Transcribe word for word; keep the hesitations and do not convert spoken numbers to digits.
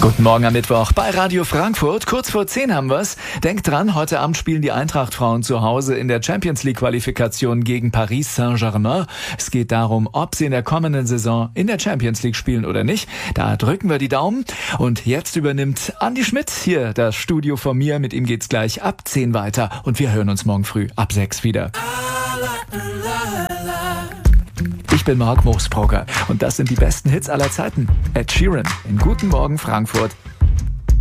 Guten Morgen am Mittwoch bei Radio Frankfurt. Kurz vor zehn haben wir's. Denkt dran, heute Abend spielen die Eintracht-Frauen zu Hause in der Champions-League-Qualifikation gegen Paris Saint-Germain. Es geht darum, ob sie in der kommenden Saison in der Champions League spielen oder nicht. Da drücken wir die Daumen. Und jetzt übernimmt Andi Schmidt hier das Studio von mir. Mit ihm geht's gleich ab zehn weiter. Und wir hören uns morgen früh ab sechs wieder. Ich bin Mark Moosbrugger und das sind die besten Hits aller Zeiten. Ed Sheeran in Guten Morgen Frankfurt.